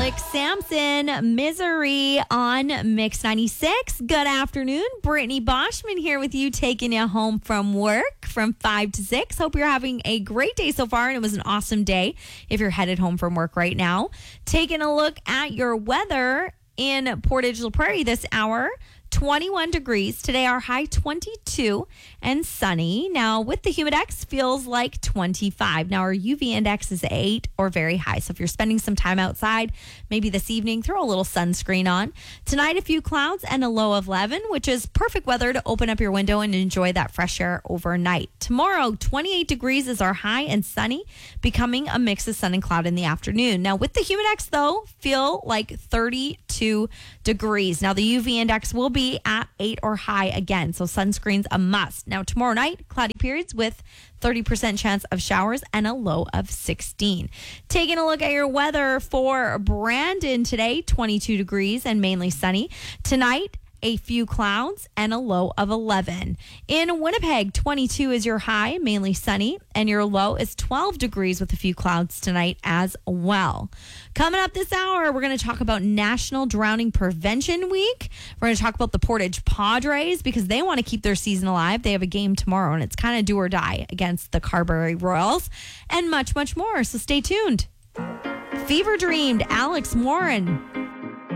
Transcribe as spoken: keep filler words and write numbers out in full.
Alex Sampson, Misery on Mix ninety-six. Good afternoon. Brittany Boschman here with you, taking you home from work from five to six. Hope you're having a great day so far, and it was an awesome day if you're headed home from work right now. Taking a look at your weather in Portage La Prairie this hour. twenty-one degrees. Today, our high twenty-two and sunny. Now, with the Humidex, feels like twenty-five. Now, our U V index is eight or very high. So if you're spending some time outside, maybe this evening, throw a little sunscreen on. Tonight, a few clouds and a low of eleven, which is perfect weather to open up your window and enjoy that fresh air overnight. Tomorrow, twenty-eight degrees is our high and sunny, becoming a mix of sun and cloud in the afternoon. Now, with the Humidex, though, feel like thirty-two degrees. Now, the U V index will be at eight or high again, so sunscreen's a must. Now, tomorrow night, cloudy periods with thirty percent chance of showers and a low of sixteen. Taking a look at your weather for Brandon today, twenty-two degrees and mainly sunny. Tonight, a few clouds and a low of eleven. In Winnipeg, twenty-two is your high, mainly sunny, and your low is twelve degrees with a few clouds tonight as well. Coming up this hour, we're going to talk about National Drowning Prevention Week. We're going to talk about the Portage Padres because they want to keep their season alive. They have a game tomorrow, and it's kind of do or die against the Carberry Royals, and much, much more. So stay tuned. Fever Dreamed, Alex Warren.